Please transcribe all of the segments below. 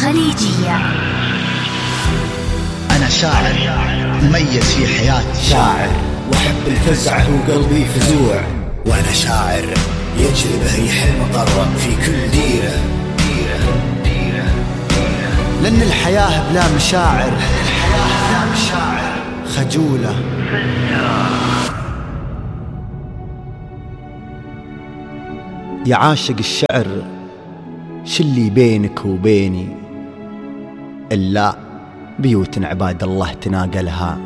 الخليجية. أنا شاعر مميز في حياتي، شاعر وأحب الفزع وقلبي فزوع، وأنا شاعر يجري به ريح المطر في كل ديرة. لأن الحياة بلا مشاعر خجولة. يا عاشق الشعر، شلي بينك وبيني إلا بيوت عباد الله تناقلها.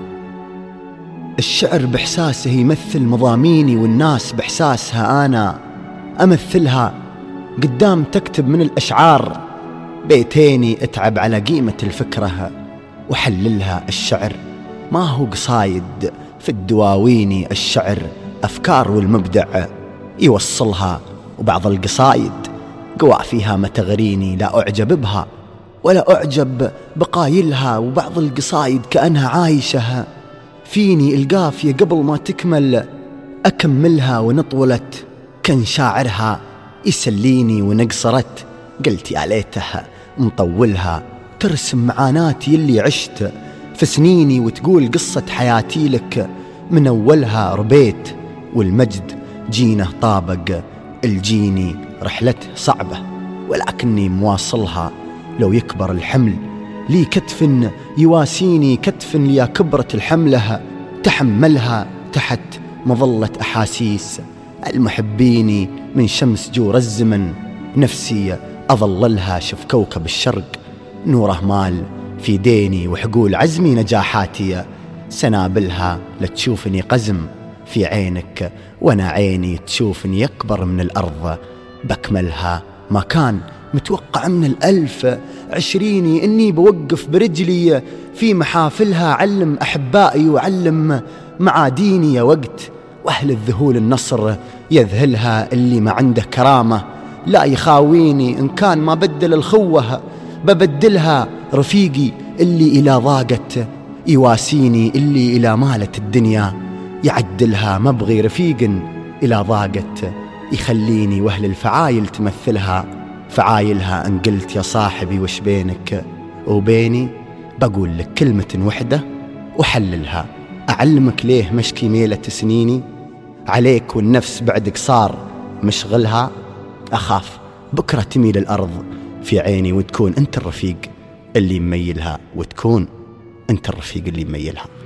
الشعر بإحساسه يمثل مضاميني، والناس بإحساسها أنا أمثلها. قدام تكتب من الأشعار بيتيني اتعب على قيمة الفكرة وحللها. الشعر ما هو قصايد في الدواوين، الشعر أفكار والمبدع يوصلها. وبعض القصايد قوى فيها ما تغريني، لا أعجب بها ولا أعجب بقايلها. وبعض القصايد كأنها عايشة فيني، القافية قبل ما تكمل أكملها. ونطولت كان شاعرها يسليني، ونقصرت قلت يا ليتها مطولها. ترسم معاناتي اللي عشت في سنيني، وتقول قصة حياتي لك من أولها. ربيت والمجد جينه طابق الجيني، رحلته صعبة ولكني مواصلها. لو يكبر الحمل لي كتف يواسيني، كتف لي كبرت الحملة تحملها. تحت مظلة أحاسيس المحبين من شمس جور الزمن، نفسي أظللها. شف كوكب الشرق نوره مال في ديني، وحقول عزمي نجاحاتي سنابلها. لتشوفني قزم في عينك وانا عيني تشوفني أكبر من الأرض بكملها. ما كان متوقع من 1020 إني بوقف برجلي في محافلها، علم أحبائي وعلم معاديني. يا وقت وأهل الذهول النصر يذهلها، اللي ما عنده كرامة لا يخاويني. إن كان ما بدل الخوة ببدلها. رفيقي اللي إلى ضاقت يواسيني، اللي إلى مالت الدنيا يعدلها. ما بغي رفيق إلى ضاقت يخليني، وأهل الفعايل تمثلها فعايلها. أن قلت يا صاحبي وش بينك وبيني، بقول لك كلمة وحدة وحللها. أعلمك ليه مشكي ميلة سنيني عليك، والنفس بعدك صار مشغلها. أخاف بكرة تميل الأرض في عيني، وتكون أنت الرفيق اللي مميلها، وتكون أنت الرفيق اللي مميلها.